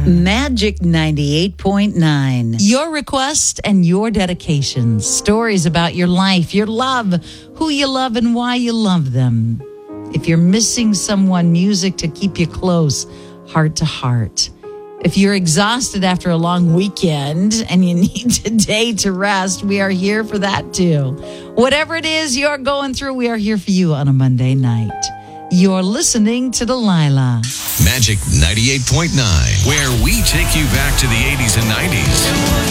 Magic 98.9. Your requests and your dedications. Stories about your life, your love, who you love and why you love them. If you're missing someone, music to keep you close, heart to heart. If you're exhausted after a long weekend and you need today to rest, we are here for that too. Whatever it is you're going through, we are here for you on a Monday night. You're listening to Delilah. Magic 98.9, where we take you back to the 80s and 90s.